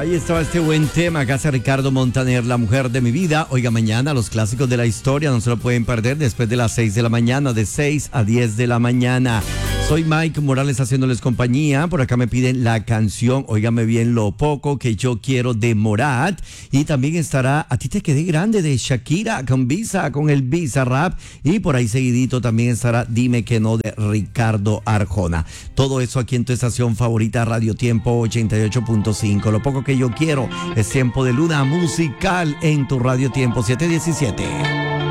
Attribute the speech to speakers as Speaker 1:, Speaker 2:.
Speaker 1: Ahí estaba este buen tema que hace Ricardo Montaner, La Mujer de mi Vida. Oiga, mañana los clásicos de la historia no se lo pueden perder después de las 6 de la mañana, de 6 a 10 de la mañana. Soy Mike Morales haciéndoles compañía. Por acá me piden la canción, óigame bien, Lo Poco que Yo Quiero de Morat. Y también estará A Ti Te Quedé Grande de Shakira con Visa, con el Visa Rap. Y por ahí seguidito también estará Dime que No de Ricardo Arjona. Todo eso aquí en tu estación favorita, Radio Tiempo 88.5. Lo Poco que Yo Quiero es tiempo de luna musical en tu Radio Tiempo 717.